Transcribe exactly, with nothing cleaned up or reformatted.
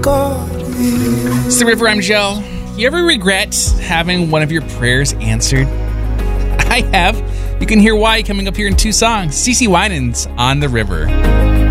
God is. It's the River. I'm Joe. You ever regret having one of your prayers answered? I have. You can hear why coming up here in two songs. CeCe Winans on the River.